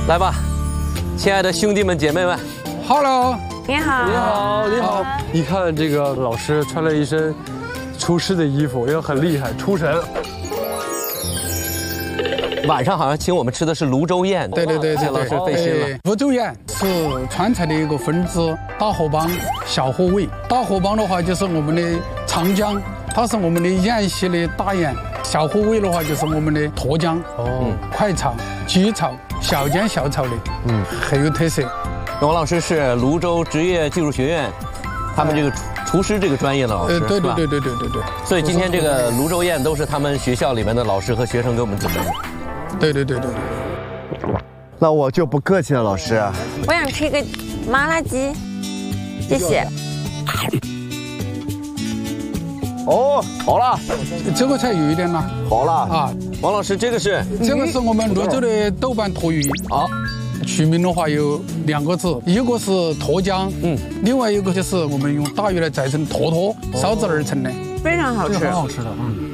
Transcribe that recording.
来吧，亲爱的兄弟们姐妹们 ，Hello， 你好， 你好，你好。一看这个老师穿了一身厨师的衣服，也很厉害，厨神。 晚上好像请我们吃的是泸州宴， 对， 谢老师费心了。 泸州宴是川菜的一个分支，大河帮、小河味。大河帮的话就是我们的长江，它是我们的宴席的大宴；小河味的话就是我们的沱江，快炒、鸡炒、小煎小炒的，很有特色。 王老师是泸州职业技术学院，他们这个厨师这个专业的老师， 对。 所以今天这个泸州宴都是他们学校里面的老师和学生给我们准备的。 对。 那我就不客气了，老师。 我想吃一个麻辣鸡，谢谢。 哦，好了， 这个菜有一点辣， 好了啊。 王老师，这个是我们泸州的豆瓣脱鱼啊。取名的话有2个字，一个是沱江，另外一个就是我们用大鱼来宰成坨坨烧制而成的， 非常好吃， 很好吃的，